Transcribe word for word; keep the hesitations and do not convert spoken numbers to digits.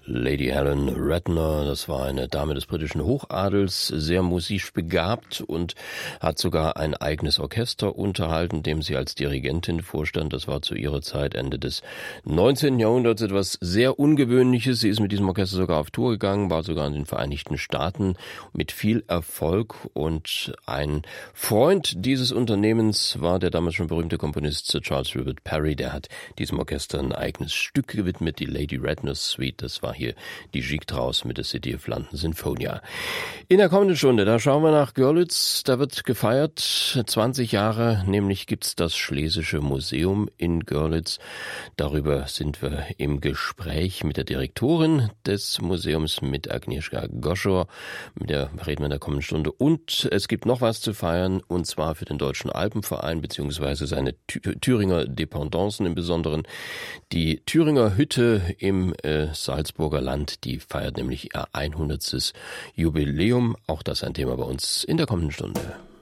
Lady Helen Ratner, das war eine Dame des britischen Hochadels, sehr musisch begabt und hat sogar ein eigenes Orchester unterhalten, dem sie als Dirigentin vorstand. Das war zu ihrer Zeit Ende des neunzehnten Jahrhunderts etwas sehr Ungewöhnliches. Sie ist mit diesem Orchester sogar auf Tour gegangen, war sogar in den Vereinigten Staaten mit viel Erfolg, und ein Freund dieses Unternehmens war der damals schon berühmte Komponist Sir Charles Rupert Parry. Der hat diesem Orchester ein eigenes Stück gewidmet, die Lady Ratner Suite. Das war hier die Gigue Strauss mit der City of London Sinfonia. In der kommenden Stunde, da schauen wir nach Görlitz. Da wird gefeiert, zwanzig Jahre, nämlich gibt's das Schlesische Museum in Görlitz. Darüber sind wir im Gespräch mit der Direktorin des Museums, mit Agnieszka Goschor. Mit der reden wir in der kommenden Stunde. Und es gibt noch was zu feiern, und zwar für den Deutschen Alpenverein beziehungsweise seine Thüringer Dependancen im Besonderen. Die Thüringer Hütte im äh, Salzburger Land, die feiert nämlich ihr hundertstes Jubiläum. Auch das ein Thema bei uns in der kommenden Stunde.